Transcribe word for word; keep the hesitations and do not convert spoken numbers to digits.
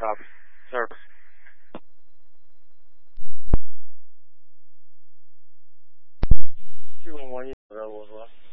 uh, service. two one one, available as well.